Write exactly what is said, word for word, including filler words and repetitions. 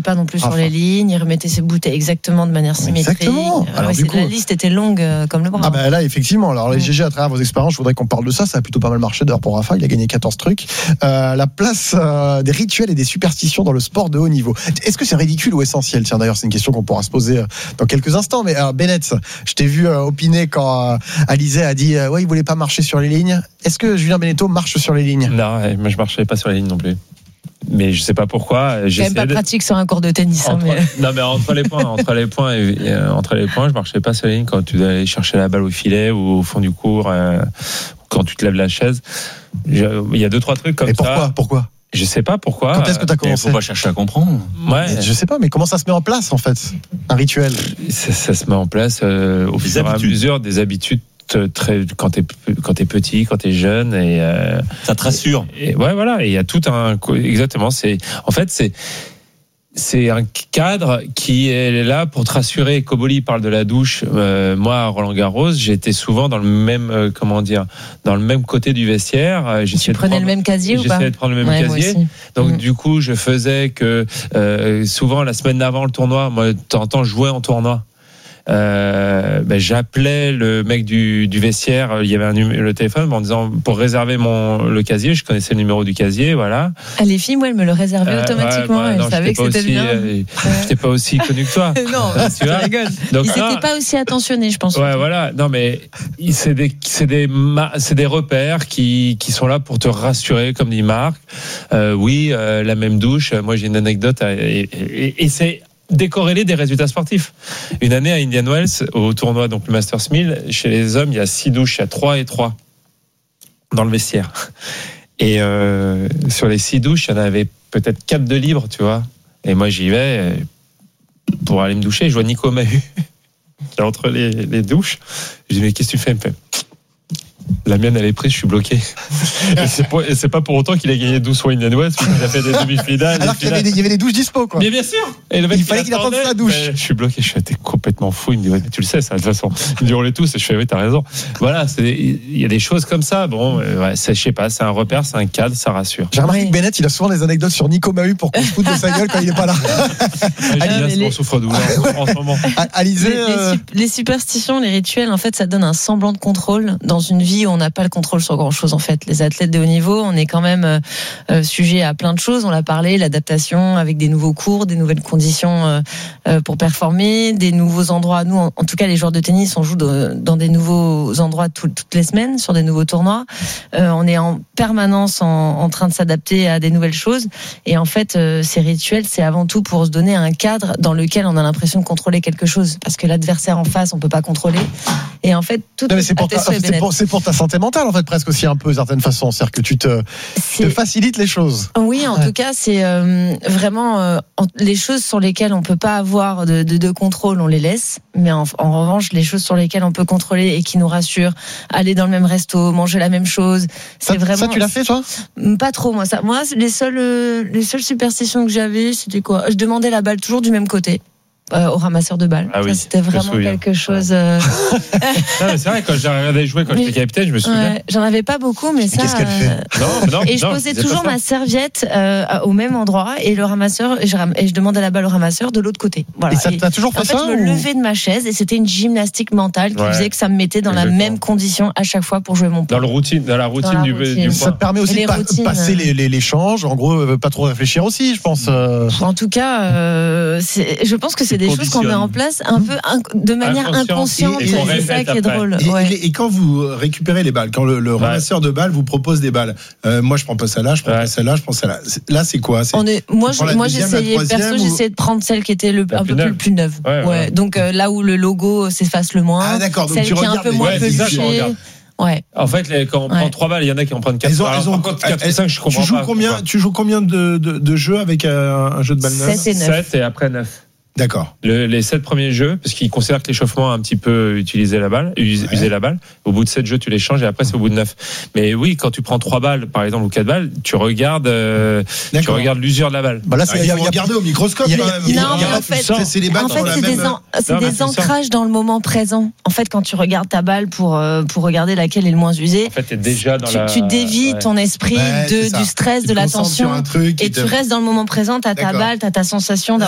pas non plus sur enfin. les lignes. Il remettait ses bouteilles exactement de manière symétrique. Exactement. Euh, Alors, ouais, du c'est, coup, la liste était longue euh, comme le bras. Ah bah là effectivement, alors les Ouais. G G à travers vos expériences, je voudrais qu'on parle de ça, ça a plutôt pas mal marché d'ailleurs pour Rafa, il a gagné quatorze trucs. Euh, la place euh, des rituels et des superstitions dans le sport de haut niveau. Est-ce que c'est ridicule ou essentiel ? Tiens d'ailleurs c'est une question qu'on pourra se poser euh, dans quelques instants, mais alors Bennett, je t'ai vu euh, opiner quand euh, Alizé a dit euh, ouais il voulait pas marcher sur les lignes. Est-ce que Julien Beneteau marche sur les lignes ? Non, moi je marchais pas sur les lignes non plus. Mais je sais pas pourquoi. C'est même pas de... pratique sur un cours de tennis. Entre... Hein, mais... Non mais entre les points, entre les points, et, et, euh, entre les points, je marchais pas sur les lignes quand tu dois aller chercher la balle au filet ou au fond du cours, euh, quand tu te lèves la chaise. Je... Il y a deux trois trucs comme Et pourquoi ça. Pourquoi Je sais pas pourquoi. Quand est-ce que t'as Il commencé ? faut pas chercher à comprendre. Ouais. Je sais pas, mais comment ça se met en place en fait, un rituel ? Ça, ça se met en place euh, au Des fur et à habitudes. mesure des habitudes. Très, quand t'es quand t'es petit, quand t'es jeune et, euh, Ça te rassure. et ouais voilà, et il y a tout un exactement c'est en fait c'est c'est un cadre qui est là pour te rassurer. Koboli parle de la douche. Euh, moi, à Roland-Garros, j'étais souvent dans le même, euh, comment dire, dans le même côté du vestiaire. Euh, Tu prenais prendre, le même casier ou pas ? J'essayais de prendre le même Ouais, moi casier. aussi. Donc, Mmh. du coup, je faisais que euh, souvent la semaine d'avant le tournoi, moi, de temps en temps, je jouais en tournoi. Euh, ben, j'appelais le mec du, du vestiaire, il y avait un numéro, le téléphone en disant pour réserver mon le casier, je connaissais le numéro du casier, voilà. Ah, les filles, moi, elles me le réservaient Euh, automatiquement. ouais, ouais, elles non, savaient j'étais que pas c'était aussi, bien. euh, j'étais pas aussi connu que toi. Non, Tu vois. rigole. Donc Ils là, n'étaient pas aussi attentionnés, je pense. ouais, voilà. Non, mais c'est des, c'est des, ma- c'est des repères qui, qui sont là pour te rassurer, comme dit Marc. Euh, oui, euh, la même douche. Moi, j'ai une anecdote à- et, et, et c'est décorrélé des résultats sportifs. Une année à Indian Wells, au tournoi donc le Masters mille, chez les hommes, il y a six douches, il y a trois et trois dans le vestiaire. Et euh, sur les six douches, il y en avait peut-être quatre de libres, tu vois. Et moi, j'y vais pour aller me doucher. Je vois Nico Mahut entre les, les douches. Je dis mais qu'est-ce que tu fais ? Il me fait la mienne elle est prise, je suis bloqué. Et c'est, pour, et c'est pas pour autant qu'il a gagné douze fois Indian Wells, il a fait des demi-finales. Alors qu'il y avait, des, il y avait des douches dispo quoi. Mais bien sûr. Et le mec, il fallait qu'il apprenne sa douche. Je suis bloqué, je suis t'es complètement fou. Il me dit ouais, tu le sais ça de toute façon. Il me dit on l'est tous. Et je fais oui t'as raison. Voilà, c'est, il y a des choses comme ça. Bon, euh, ouais, c'est, je sais pas, c'est un repère, c'est un cadre, ça rassure. J'ai remarqué Oui. que Bennett il a souvent des anecdotes sur Nico Mahut pour qu'on se foute de sa gueule quand il est pas là. Julien, mais c'est les- mon souffre-douleur en ce moment. Alizé, Les, les euh, sup- les superstitions, les rituels, en fait, ça donne un semblant de contrôle dans une vie où on n'a pas le contrôle sur grand-chose. En fait, les athlètes de haut niveau, on est quand même euh, euh, sujet à plein de choses. On l'a parlé, l'adaptation avec des nouveaux cours, des nouvelles conditions euh, euh, pour performer, des nouveaux endroits. Nous, en, en tout cas, les joueurs de tennis, on joue de, dans des nouveaux endroits tout- toutes les semaines sur des nouveaux tournois. Euh, on est en permanence en, en train de s'adapter à des nouvelles choses. Et en fait, euh, ces rituels, c'est avant tout pour se donner un cadre dans lequel on a l'impression de contrôler quelque chose, parce que l'adversaire en face, on peut pas contrôler. Et en fait, tout non, mais c'est, pour à tes ta, souhaits, c'est, Bennett. pour, c'est pour ta santé mentale en fait presque aussi un peu d'une certaine façon, c'est-à-dire que tu te, C'est- te facilites les choses. Oui, en Ouais. tout cas, c'est euh, vraiment euh, en- les choses sur lesquelles on peut pas avoir de, de, de contrôle, on les laisse. Mais en, en revanche, les choses sur lesquelles on peut contrôler et qui nous rassurent, aller dans le même resto, manger la même chose, c'est Ça, vraiment. ça tu l'as fait toi ? Pas trop, moi. Ça, moi, les seules, euh, les seules superstitions que j'avais, c'était quoi ? Je demandais la balle toujours du même côté. Euh, au ramasseur de balles. Ah oui, ça, c'était je me vraiment souviens. quelque chose. Euh... Non, mais c'est vrai, quand j'ai regardé jouer, quand Mais- j'étais capitaine, je me souviens. ouais, j'en avais pas beaucoup, mais, ça. qu'est-ce qu'elle fait euh, Non, mais non, Et je non, posais disais toujours pas ça. ma serviette euh, au même endroit et le ramasseur, et je, ram- et je demandais la balle au ramasseur de l'autre côté. Voilà. Et ça Et t'as toujours fait en fait, ça je me ou- levais de ma chaise et c'était une gymnastique mentale qui Ouais. faisait que ça me mettait dans Exactement. la même condition à chaque fois pour jouer mon Dans, point. le routine, dans la routine la du, routine. du Ça point. te permet aussi Et les de pa- routines, passer euh. les, les, l'échange, en gros, euh, pas trop réfléchir aussi, je pense. euh. En tout cas, euh, c'est- je pense que c'est des choses qu'on met en place un peu inc- de manière Inconsciente. inconsciente. Et qu'on C'est ça répète qui est après. drôle. Et, Ouais. et- et quand vous récupérez les balles, quand le, le Ouais. ramasseur de balles vous propose des balles, euh, moi je prends pas celle-là, je prends Ouais. pas celle-là, je prends celle-là. C'est- Là c'est quoi c'est... On est, moi, Tu prends je- la moi deuxième, la j'essayais, troisième perso, ou- j'essayais de prendre celle qui était le, La un plus peu neuve. plus neuve. Ouais, Ouais, ouais. Donc euh, là où le logo s'efface le moins, Ah, d'accord, donc celle tu qui est un regardes peu les- moins Ouais, c'est ça qu'on peluchée. regarde. Ouais. En fait, les- quand on Ouais. prend trois balles, il y en a qui en prennent quatre. Elles ont, Alors, elles ont- par contre, quatre elles- ou cinq, je comprends tu joues pas. combien, pourquoi. tu joues combien de, de, de jeux avec un, un jeu de balle neuve? Sept et neuf. sept et après neuf. D'accord. Le, les sept premiers jeux, parce qu'ils considèrent que l'échauffement a un petit peu utilisé la balle, usé, Ouais. usé la balle. Au bout de sept jeux, tu les changes et après c'est au bout de neuf. Mais oui, quand tu prends trois balles, par exemple, ou quatre balles, tu regardes, euh, tu D'accord. regardes l'usure de la balle. Bah là, Ah, c'est, il y a- faut y a- regarder au microscope il y a- quand il y a- même. il y a- Non, il y a mais pas en fait, C'est- c'est les balles En sont fait, la c'est même- des, en- c'est Non, mais des c'est ça. ancrages dans le moment présent. En fait, quand tu regardes ta balle pour, euh, pour regarder laquelle est le moins usée, En fait, t'es déjà dans tu, la. tu dévies ouais. ton esprit Ouais, c'est de, ça. du stress, Tu de te concentres sur l'attention. un truc Et te- tu restes dans le moment présent, t'as ta D'accord. balle, t'as ta sensation